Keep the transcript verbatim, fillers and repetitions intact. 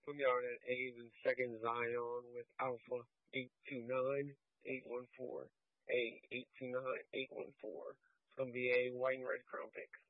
Put me on at Abe and second Zion with Alpha eight two nine eight one four. A eight two nine eight one four. It's gonna be a white and red crown pick.